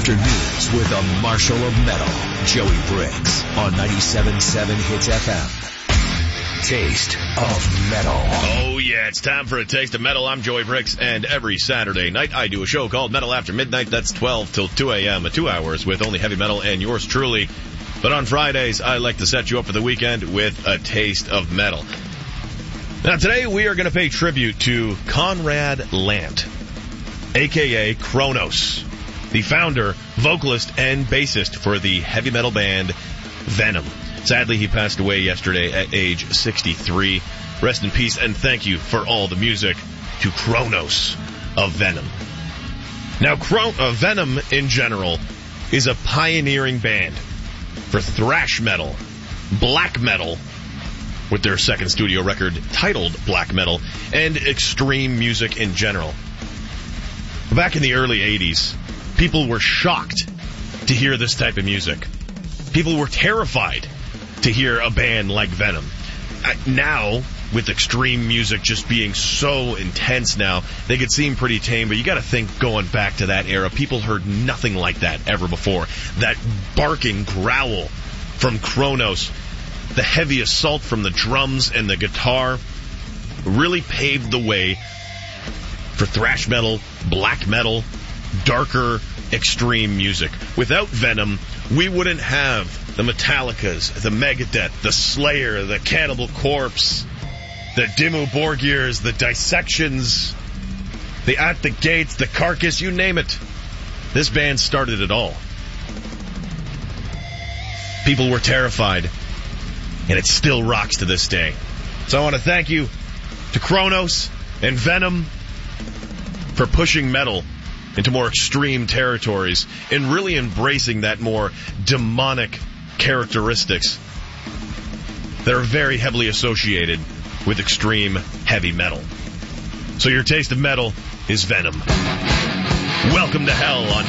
Afternoons with a Marshal of Metal, Joey Briggs, on 97.7 Hits FM. Taste of Metal. Oh, yeah, it's time for a Taste of Metal. I'm Joey Briggs, and every Saturday night I do a show called Metal After Midnight. That's 12 till 2 a.m., 2 hours with only heavy metal and yours truly. But on Fridays, I like to set you up for the weekend with a Taste of Metal. Now, today we are going to pay tribute to Conrad Lant, a.k.a. Kronos, the founder, vocalist, and bassist for the heavy metal band Venom. Sadly, he passed away yesterday at age 63. Rest in peace, and thank you for all the music to Kronos of Venom. Now, Venom, in general, is a pioneering band for thrash metal, black metal, with their second studio record titled Black Metal, and extreme music in general. Back in the early 80s, people were shocked to hear this type of music. People were terrified to hear a band like Venom. Now, with extreme music just being so intense now, they could seem pretty tame, but you gotta think going back to that era, people heard nothing like that ever before. That barking growl from Kronos, the heavy assault from the drums and the guitar, really paved the way for thrash metal, black metal, darker, extreme music. Without Venom, we wouldn't have the Metallicas, the Megadeth, the Slayer, the Cannibal Corpse, the Dimmu Borgirs, the Dissections, the At the Gates, the Carcass, you name it. This band started it all. People were terrified, and it still rocks to this day. So I want to thank you to Kronos and Venom for pushing metal into more extreme territories and really embracing that more demonic characteristics that are very heavily associated with extreme heavy metal. So your taste of metal is Venom. Welcome to hell on